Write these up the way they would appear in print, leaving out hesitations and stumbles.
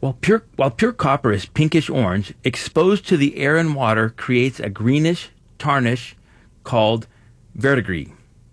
While pure copper is pinkish orange, exposed to the air and water creates a greenish tarnish called verdigris,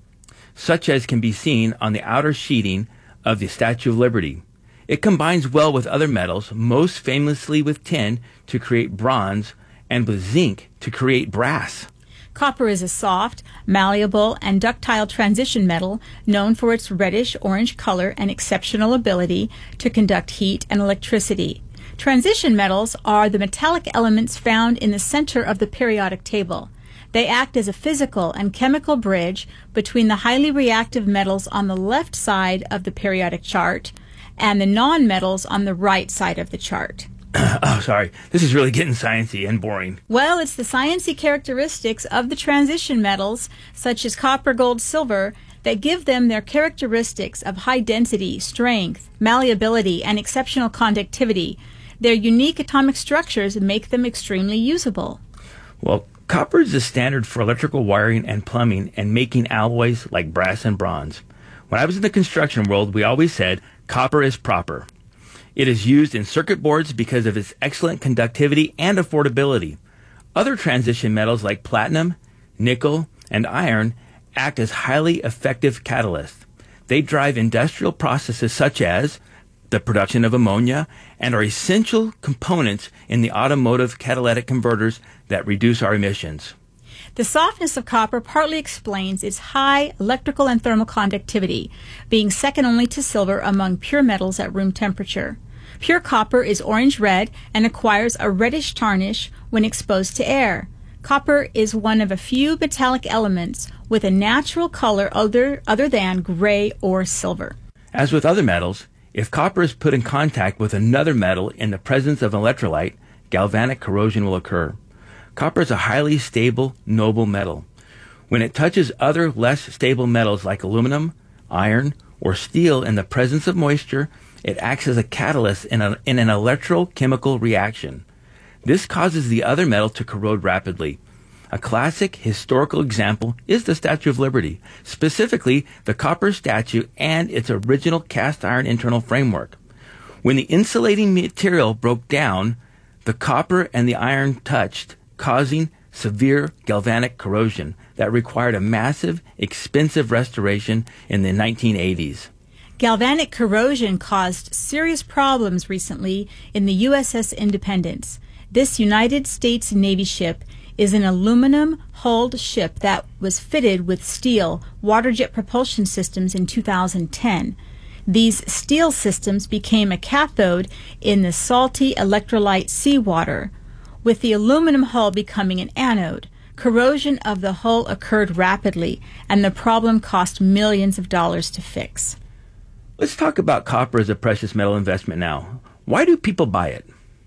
such as can be seen on the outer sheeting of the Statue of Liberty. It combines well with other metals, most famously with tin to create bronze and with zinc to create brass. Copper is a soft, malleable, and ductile transition metal known for its reddish-orange color and exceptional ability to conduct heat and electricity. Transition metals are the metallic elements found in the center of the periodic table. They act as a physical and chemical bridge between the highly reactive metals on the left side of the periodic chart and the non-metals on the right side of the chart. Oh, sorry. This is really getting sciencey and boring. Well, it's the sciencey characteristics of the transition metals, such as copper, gold, silver, that give them their characteristics of high density, strength, malleability, and exceptional conductivity. Their unique atomic structures make them extremely usable. Well, copper is the standard for electrical wiring and plumbing and making alloys like brass and bronze. When I was in the construction world, we always said copper is proper. It is used in circuit boards because of its excellent conductivity and affordability. Other transition metals like platinum, nickel, and iron act as highly effective catalysts. They drive industrial processes such as the production of ammonia and are essential components in the automotive catalytic converters that reduce our emissions. The softness of copper partly explains its high electrical and thermal conductivity, being second only to silver among pure metals at room temperature. Pure copper is orange-red and acquires a reddish tarnish when exposed to air. Copper is one of a few metallic elements with a natural color other than gray or silver. As with other metals, if copper is put in contact with another metal in the presence of an electrolyte, galvanic corrosion will occur. Copper is a highly stable, noble metal. When it touches other less stable metals like aluminum, iron, or steel in the presence of moisture, it acts as a catalyst in an electrochemical reaction. This causes the other metal to corrode rapidly. A classic historical example is the Statue of Liberty, specifically the copper statue and its original cast iron internal framework. When the insulating material broke down, the copper and the iron touched, causing severe galvanic corrosion that required a massive, expensive restoration in the 1980s. Galvanic corrosion caused serious problems recently in the USS Independence. This United States Navy ship is an aluminum-hulled ship that was fitted with steel water-jet propulsion systems in 2010. These steel systems became a cathode in the salty electrolyte seawater, with the aluminum hull becoming an anode. Corrosion of the hull occurred rapidly, and the problem cost millions of dollars to fix. Let's talk about copper as a precious metal investment now. Why do people buy it?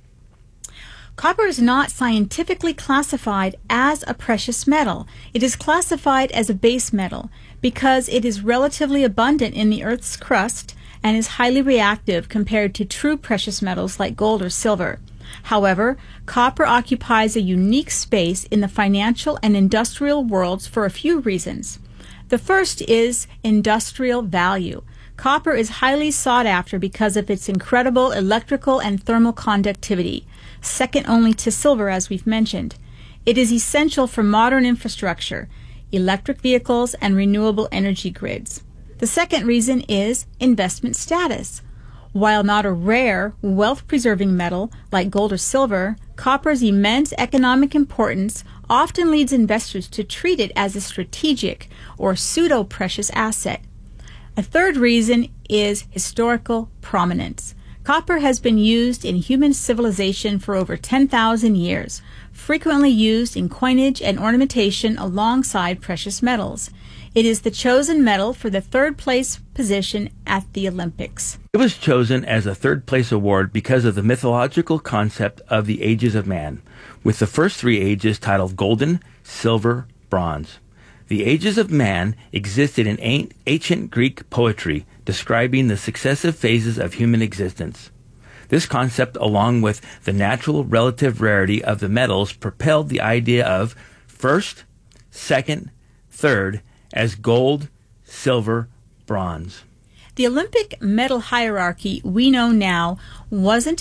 Copper is not scientifically classified as a precious metal. It is classified as a base metal because it is relatively abundant in the Earth's crust and is highly reactive compared to true precious metals like gold or silver. However, copper occupies a unique space in the financial and industrial worlds for a few reasons. The first is industrial value. Copper is highly sought after because of its incredible electrical and thermal conductivity, second only to silver, as we've mentioned. It is essential for modern infrastructure, electric vehicles, and renewable energy grids. The second reason is investment status. While not a rare, wealth-preserving metal like gold or silver, copper's immense economic importance often leads investors to treat it as a strategic or pseudo-precious asset. A third reason is historical prominence. Copper has been used in human civilization for over 10,000 years, frequently used in coinage and ornamentation alongside precious metals. It is the chosen metal for the third place position at the Olympics. It was chosen as a third place award because of the mythological concept of the ages of man, with the first three ages titled golden, silver, bronze. The ages of man existed in ancient Greek poetry describing the successive phases of human existence. This concept, along with the natural relative rarity of the metals, propelled the idea of first, second, third as gold, silver, bronze. The Olympic medal hierarchy we know now wasn't